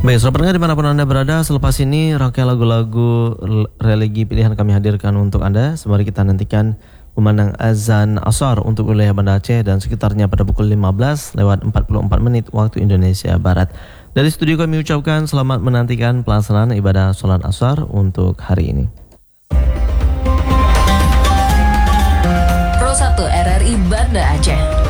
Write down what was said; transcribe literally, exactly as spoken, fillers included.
Baik, saudara pendengar dimanapun Anda berada, selepas ini rangkaian lagu-lagu religi pilihan kami hadirkan untuk Anda. Mari kita nantikan kumandang azan asar untuk wilayah Banda Aceh dan sekitarnya pada pukul lima belas lewat empat puluh empat menit waktu Indonesia Barat. Dari studio kami ucapkan selamat menantikan pelaksanaan ibadah sholat asar untuk hari ini. Pro satu R R I Banda Aceh.